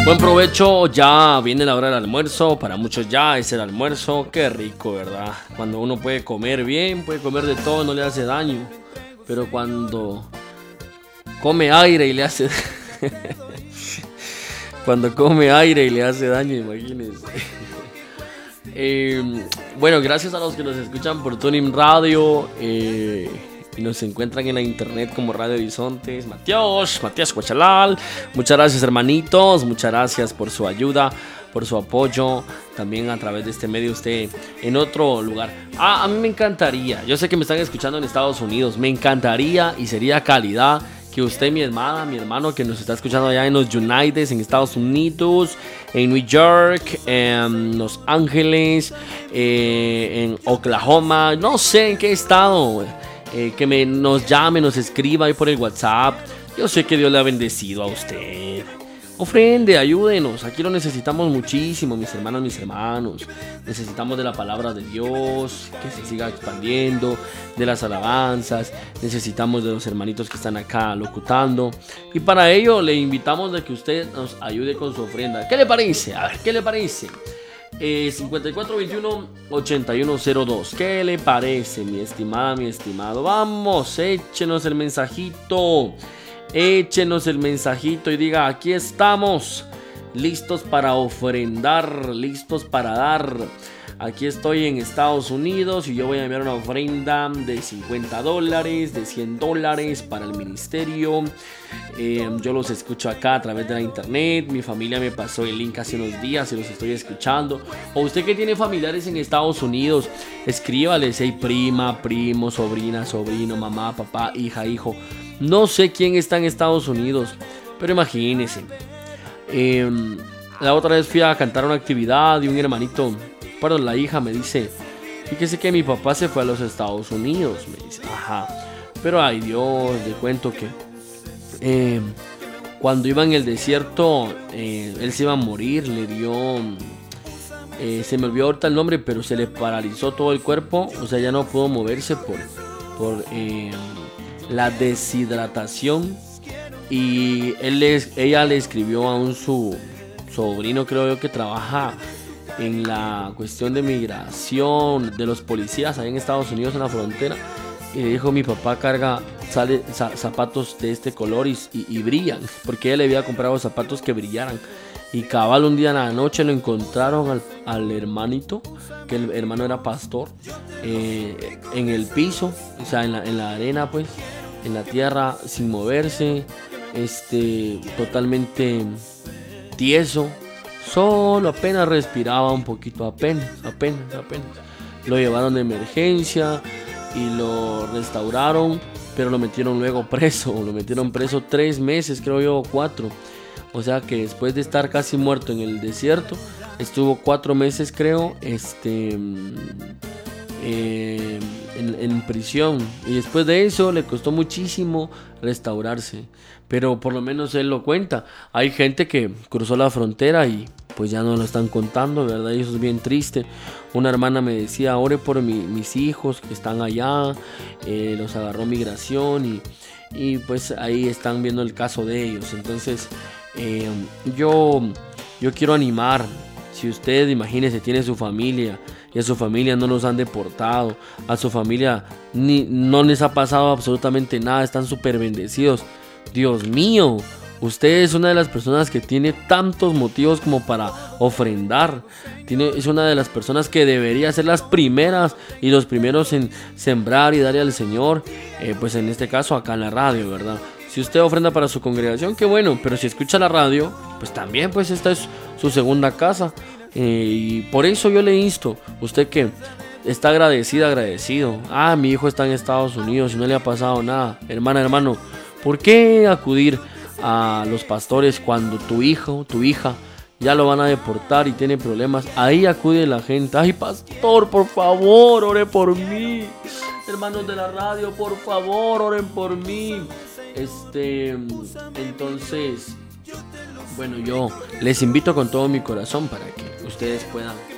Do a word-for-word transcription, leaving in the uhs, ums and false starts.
Buen provecho, ya viene la hora del almuerzo, para muchos ya es el almuerzo, qué rico, ¿verdad? Cuando uno puede comer bien, puede comer de todo, no le hace daño, pero cuando come aire y le hace cuando come aire y le hace daño, imagínense. eh, bueno, gracias a los que nos escuchan por TuneIn Radio eh, y nos encuentran en la internet como Radio Horizontes. Matías, Matías Cuachalal, muchas gracias, hermanitos, muchas gracias por su ayuda, por su apoyo, también a través de este medio usted en otro lugar. Ah, a mí me encantaría, yo sé que me están escuchando en Estados Unidos, me encantaría y sería calidad que usted, mi hermana, mi hermano que nos está escuchando allá en los United, en Estados Unidos, en New York, en Los Ángeles, eh, en Oklahoma, no sé en qué estado, eh, que me, nos llame, nos escriba ahí por el WhatsApp. Yo sé que Dios le ha bendecido a usted. Ofrende, ayúdenos, aquí lo necesitamos muchísimo, mis hermanos, mis hermanos. Necesitamos de la palabra de Dios, que se siga expandiendo, de las alabanzas. Necesitamos de los hermanitos que están acá locutando. Y para ello le invitamos de que usted nos ayude con su ofrenda. ¿Qué le parece? A ver, ¿qué le parece? Eh, cincuenta y cuatro veintiuno ochenta y uno cero dos. ¿Qué le parece, mi estimada, mi estimado? Vamos, échenos el mensajito. Échenos el mensajito y diga: aquí estamos, listos para ofrendar, listos para dar. Aquí estoy en Estados Unidos y yo voy a enviar una ofrenda de cincuenta dólares, de cien dólares para el ministerio. Eh, yo los escucho acá a través de la internet. Mi familia me pasó el link hace unos días y los estoy escuchando. O usted que tiene familiares en Estados Unidos, escríbales: hey, prima, primo, sobrina, sobrino, mamá, papá, hija, hijo. No sé quién está en Estados Unidos, pero imagínense. Eh, la otra vez fui a cantar una actividad y un hermanito, perdón, la hija me dice: fíjese que mi papá se fue a los Estados Unidos. Me dice, ajá. Pero ay Dios, le cuento que eh, cuando iba en el desierto, eh, él se iba a morir, le dio... Eh, se me olvidó ahorita el nombre, pero se le paralizó todo el cuerpo. O sea, ya no pudo moverse por... por eh, la deshidratación. Y él les, ella le escribió a un su sobrino, creo yo, que trabaja en la cuestión de migración de los policías ahí en Estados Unidos, en la frontera, y le dijo: mi papá carga sale, za, zapatos de este color y, y, y brillan, porque ella le había comprado zapatos que brillaran. Y cabal, un día en la noche lo encontraron al, al hermanito, que el hermano era pastor, eh, en el piso, o sea, en la, en la arena, pues, en la tierra, sin moverse, este, totalmente tieso, solo apenas respiraba un poquito, apenas, apenas, apenas. Lo llevaron de emergencia y lo restauraron, pero lo metieron luego preso, lo metieron preso tres meses, creo yo, cuatro. O sea que después de estar casi muerto en el desierto, estuvo cuatro meses, creo, este, eh, en, en prisión. Y después de eso le costó muchísimo restaurarse. Pero por lo menos él lo cuenta. Hay gente que cruzó la frontera y pues ya no lo están contando, ¿verdad? Y eso es bien triste. Una hermana me decía: ore por mi, mis hijos que están allá, eh, los agarró migración y, y pues ahí están viendo el caso de ellos. Entonces eh, yo, yo quiero animar. Si usted, imagínese, tiene su familia y a su familia no los han deportado, a su familia ni, no les ha pasado absolutamente nada, están súper bendecidos. Dios mío, usted es una de las personas que tiene tantos motivos como para ofrendar. Tiene, es una de las personas que debería ser las primeras y los primeros en sembrar y darle al Señor, eh, pues en este caso acá en la radio, ¿verdad? Si usted ofrenda para su congregación, qué bueno, pero si escucha la radio, pues también, pues esta es su segunda casa. Eh, y por eso yo le insto, usted que está agradecida, agradecido. Ah, mi hijo está en Estados Unidos y no le ha pasado nada. Hermana, hermano, ¿por qué acudir a los pastores cuando tu hijo, tu hija ya lo van a deportar y tiene problemas? Ahí acude la gente. Ay, pastor, por favor, ore por mí. Hermanos de la radio, por favor, oren por mí. Este, entonces, bueno, yo les invito con todo mi corazón para que ustedes puedan